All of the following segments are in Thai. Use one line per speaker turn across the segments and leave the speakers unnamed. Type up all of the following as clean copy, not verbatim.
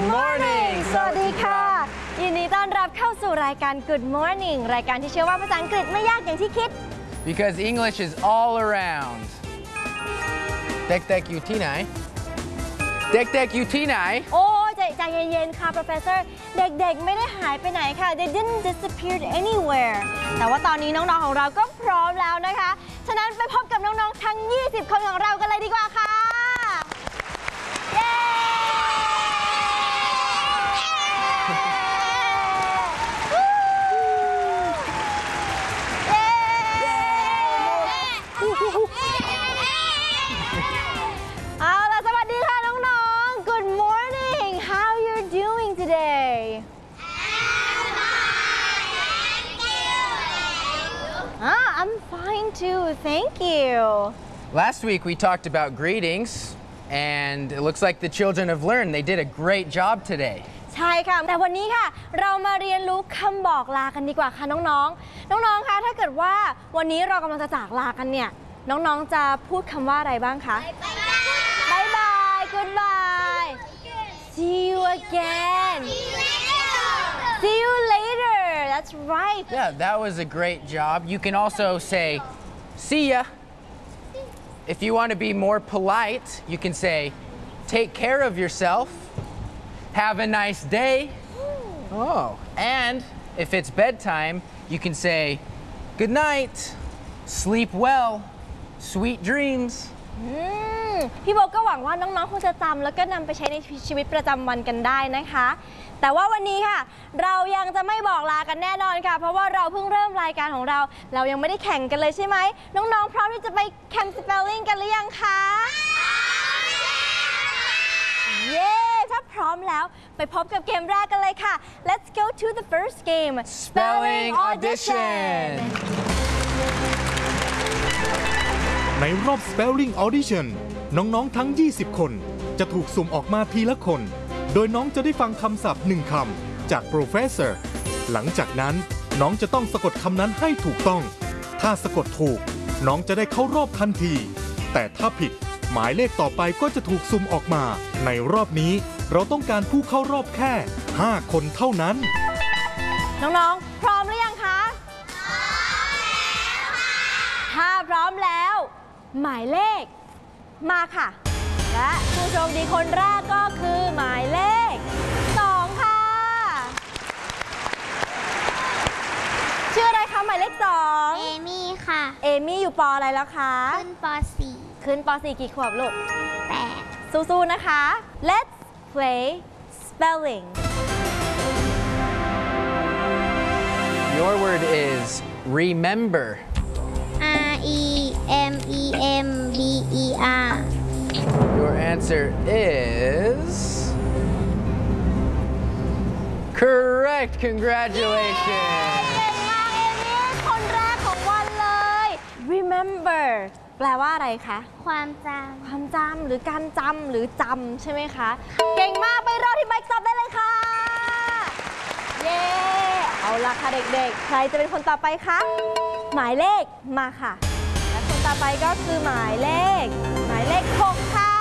Good morning สวัสดีค่ะยินดีต้อนรับเข้าสู่รายการ Good Morning รายการที่เชื่อว่าภาษาอังกฤษไม่ยากอย่างที่คิด
Because English is all around เด็กๆอยู่ที่ไหนเด็กๆอยู่ที่ไหน
โอ้ใจเย็นๆค่ะ Professor เด็กๆไม่ได้หายไปไหนค่ะ They didn't disappear anywhere แต่ว่าตอนนี้น้องๆของเราก็พร้อมแล้วนะคะฉะนั้นไปพบกับน้องๆทั้ง20คนของเรากันเลยดีกว่าค่ะเย้เอาล่ะสวัสดีค่ะน้องๆ Good morning How you doing today I'm fine too thank you
Last week we talked about greetings and it looks like the children have learned they did a great job today
ใช่ค่ะแต่วันนี้ค่ะเรามาเรียนรู้คำบอกลากันดีกว่าค่ะน้องๆน้องๆคะถ้าเกิดว่าวันนี้เรากำลังจะจากลากันเนี่ยน้องๆจะพูดคำว่าอะไรบ้างคะบายบาย goodbye see you again see you later that's right
Yeah that was a great job You can also say see ya If you want to be more polite you can say take care of yourself Have a nice day Oh and if it's bedtime you can say good night Sleep well Sweet dreams
พี่โบก็หวังว่าน้องๆคงจะจำแล้วก็นำไปใช้ในชีวิตประจำวันกันได้นะคะแต่ว่าวันนี้ค่ะเรายังจะไม่บอกลากันแน่นอนค่ะเพราะว่าเราเพิ่งเริ่มรายการของเรายังไม่ได้แข่งกันเลยใช่ไหมน้องๆพร้อมที่จะไปแข่ง spelling กันหรือยังคะเย้ถ้าพร้อมแล้วไปพบกับเกมแรกกันเลยค่ะ Let's go to the first game
Spelling Audition
ในรอบ Spelling Audition น้องๆทั้ง20คนจะถูกสุ่มออกมาทีละคนโดยน้องจะได้ฟังคำศัพท์1คำจาก Professor หลังจากนั้นน้องจะต้องสะกดคำนั้นให้ถูกต้องถ้าสะกดถูกน้องจะได้เข้ารอบทันทีแต่ถ้าผิดหมายเลขต่อไปก็จะถูกสุ่มออกมาในรอบนี้เราต้องการผู้เข้ารอบแค่5คนเท่านั้น
น้องๆพร้อมหรือยังคะถ้าพร้อมแล้วหมายเลขมาค่ะและผู้โชคดีคนแรกก็คือหมายเลข2ค่ะชื่ออะไรคะหมายเลข2
เอมี่ค่ะ
เอมี่อยู่ปออะไรแล้วคะ
ขึ้นป .4
ขึ้นป .4 กี่ขวบลูก
8
สู้ๆนะคะ Let's play spelling
Your word is remember
REMEMBER
Your answer is correct. Congratulations.
เก่งมากเอมี่คนแรกของวันเลย Remember แปลว่าอะไรคะ
ความจ
ำหรือการจำหรือจำใช่ไหมคะเก่งมากไปรอที่ไบค์ซับได้เลยค่ะเย้เอาล่ะค่ะเด็กๆใครจะเป็นคนต่อไปคะหมายเลขมาค่ะและคนต่อไปก็คือหมายเลข6ค่ะ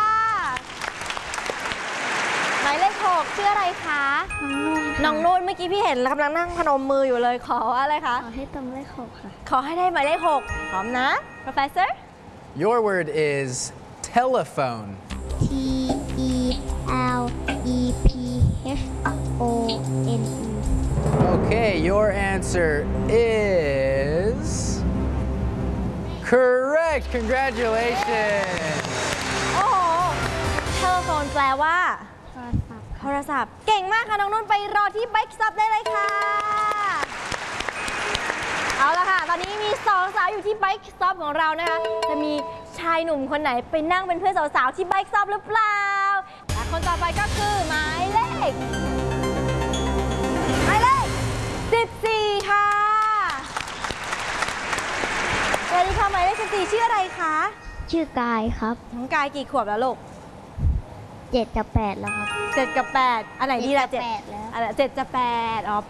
หมายเลข6ชื่ออะไรคะน้องนุ่นเมื่อกี้พี่เห็นกำลังนั่งพนมมืออยู่เลยขออะไรคะ
ขอให้ตรงเลข6ค่ะ
ขอให้ได้หมายเลข6พร้อมนะ Professor
Your word is telephone
TELEPHONE
Okay your answer is correct Congratulations
โอ้โห telephone แปลว่าโทรศัพท์เก่งมากค่ะน้องนุ่นไปรอที่ไบค์ซับได้เลยค่ะเอาละค่ะตอนนี้มี2สาวอยู่ที่ไบค์ซับของเรานะคะจะมีชายหนุ่มคนไหนไปนั่งเป็นเพื่อนสาวๆที่ไบค์ซับหรือเปล่าและคนต่อไปก็คือหมายเลข14ค่ะสวัสดีค่ะหมายเลข14ชื่ออะไรคะ
ชื่อกายครับ
น้องกายกี่ขวบแล้วลูก
7 กับ 8แล้วครับ
7 กับ 8อันไหนดีล่ะ7
แล้ว
7 จะ 8อ๋อ